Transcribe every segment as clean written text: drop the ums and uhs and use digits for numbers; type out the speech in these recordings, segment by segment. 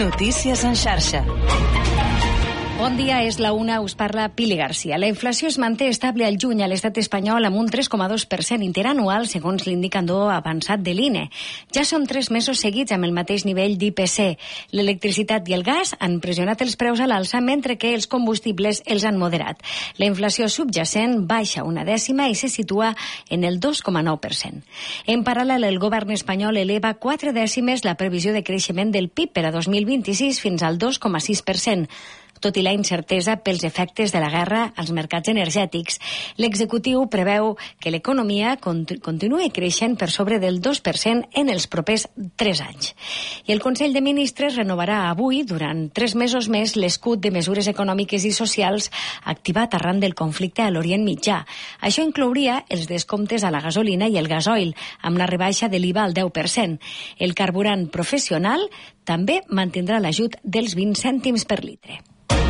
Notícies en xarxa. Bon dia, és la una, us parla Pili Garcia. La inflació es manté estable al juny a l'estat espanyol amb un 3,2% interanual, segons l'indicador avançat de l'INE. Ja són 3 mesos seguits amb el mateix nivell d'IPC. L'electricitat i el gas han pressionat els preus a l'alça, mentre que els combustibles els han moderat. La inflació subjacent baixa una dècima i se situa en el 2,9%. En paral·lel, el govern espanyol eleva 4 dècimes la previsió de creixement del PIB per a 2026 fins al 2,6%. Tot i la incertesa pels efectes de la guerra als mercats energètics, l'executiu preveu que l'economia continuï creixent per sobre del 2% en els propers 3 anys. I el Consell de Ministres renovarà avui, durant 3 mesos més, l'escut de mesures econòmiques i socials activat arran del conflicte a l'Orient Mitjà. Això inclouria els descomptes a la gasolina i el gasoil, amb la rebaixa de l'IVA al 10%. El carburant professional també mantindrà l'ajut dels 20 cèntims per litre.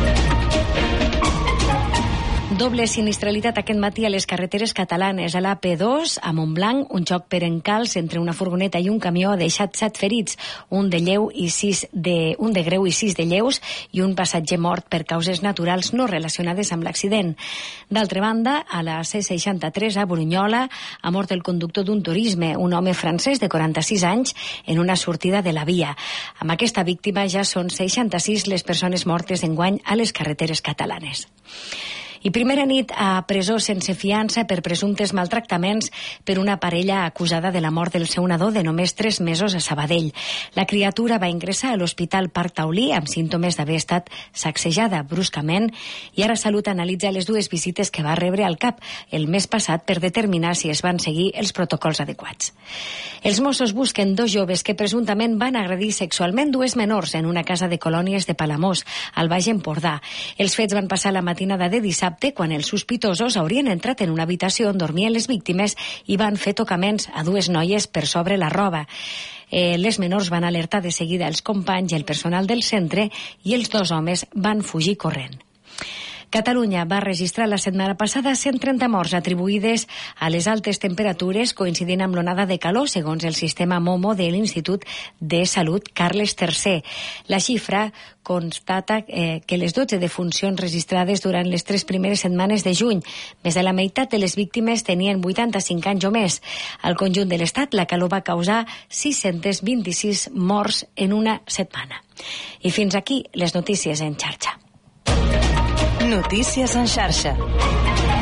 Doble sinistralitat aquest matí a les carreteres catalanes. A l'AP2, a Montblanc, un xoc per encalç entre una furgoneta i un camió ha deixat 7 ferits, un de greu i 6 de lleus, i un passatger mort per causes naturals no relacionades amb l'accident. D'altra banda, a la C63 a Brunyola ha mort el conductor d'un turisme, un home francès de 46 anys, en una sortida de la via. Amb aquesta víctima ja són 66 les persones mortes enguany a les carreteres catalanes. I primera nit a presó sense fiança per presumptes maltractaments per una parella acusada de la mort del seu nadó de només 3 mesos a Sabadell. La criatura va ingressar a l'Hospital Parc Taulí amb símptomes d'haver estat sacsejada bruscament i ara Salut analitza les 2 visites que va rebre al CAP el mes passat per determinar si es van seguir els protocols adequats. Els Mossos busquen 2 joves que presumptament van agredir sexualment 2 menors en una casa de colònies de Palamós, al Baix Empordà. Els fets van passar la matinada de dissabte quan els sospitosos haurien entrat en una habitació on dormien les víctimes i van fer tocaments a 2 noies per sobre la roba. Les menors van alertar de seguida els companys i el personal del centre i els 2 homes van fugir corrent. Catalunya va registrar la setmana passada 130 morts atribuïdes a les altes temperatures coincidint amb l'onada de calor, segons el sistema MOMO de l'Institut de Salut Carles III. La xifra constata que les 12 defuncions registrades durant les 3 primeres setmanes de juny, més de la meitat de les víctimes tenien 85 anys o més. Al conjunt de l'Estat, la calor va causar 626 morts en una setmana. I fins aquí les notícies en xarxa. Notícies en xarxa.